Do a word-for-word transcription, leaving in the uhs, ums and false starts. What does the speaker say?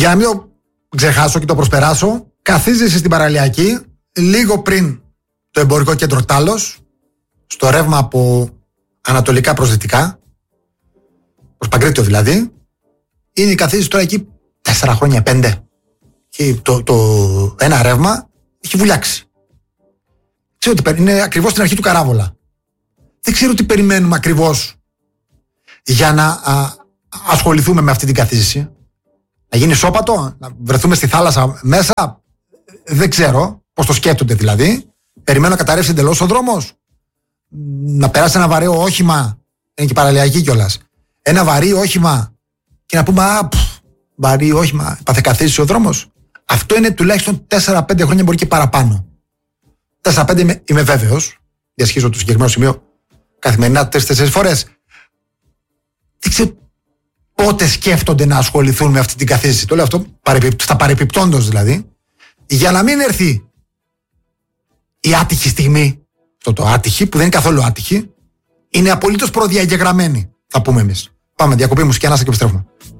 Για να μην το ξεχάσω και το προσπεράσω, καθίζεσαι στην παραλιακή λίγο πριν το εμπορικό κέντρο Τάλος, στο ρεύμα από ανατολικά προς δυτικά, προς Παγκρίτιο δηλαδή. Είναι καθίζεσαι τώρα εκεί τέσσερα χρόνια, πέντε. Και το, το ένα ρεύμα έχει βουλιάξει. Ξέρω ότι είναι ακριβώς στην αρχή του Καράβολα. Δεν ξέρω τι περιμένουμε ακριβώς για να α, ασχοληθούμε με αυτή την καθίζηση. Να γίνει σώπατο, να βρεθούμε στη θάλασσα μέσα. Δεν ξέρω πώς το σκέφτονται δηλαδή. Περιμένω να καταρρεύσει εντελώς ο δρόμος. Να περάσει ένα βαρέο όχημα. Είναι και παραλιακή κιόλας. Ένα βαρύ όχημα και να πούμε α, πφ, βαρύ όχημα, έπαθε καθίζηση ο δρόμος. Αυτό είναι τουλάχιστον τέσσερα πέντε χρόνια, μπορεί και παραπάνω. τέσσερα πέντε είμαι, είμαι βέβαιος. Διασχίζω το συγκεκριμένο σημείο καθημερινά τρεις τέσσερις φορές. Δεν ξέρω πότε σκέφτονται να ασχοληθούν με αυτή την καθίζηση. Το λέω αυτό στα παρεπιπτόντος δηλαδή. Για να μην έρθει η άτυχη στιγμή, αυτό το άτυχη που δεν είναι καθόλου άτυχη, είναι απολύτως προδιαγεγραμμένη, θα πούμε εμείς. Πάμε, διακοπή μουσική, ανάσα και επιστρέφουμε.